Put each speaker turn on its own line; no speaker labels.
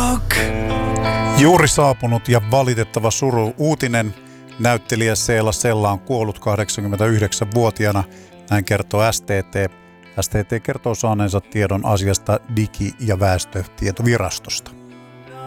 Juuri saapunut ja valitettava uutinen. Näyttelijä Seela Sella on kuollut 89-vuotiaana, näin kertoo STT. STT kertoo saaneensa tiedon asiasta Digi- ja väestötietovirastosta.